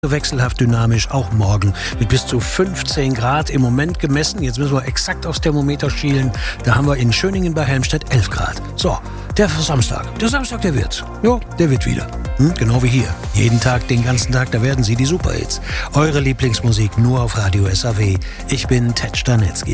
wechselhaft dynamisch, auch morgen mit bis zu 15 Grad im Moment gemessen. Jetzt müssen wir exakt aufs Thermometer schielen. Da haben wir in Schöningen bei Helmstedt 11 Grad. So, der Samstag, der wird. Jo, der wird wieder. Genau wie hier. Jeden Tag, den ganzen Tag, da werden sie die Superhits. Eure Lieblingsmusik nur auf Radio SAW. Ich bin Ted Stanetzky.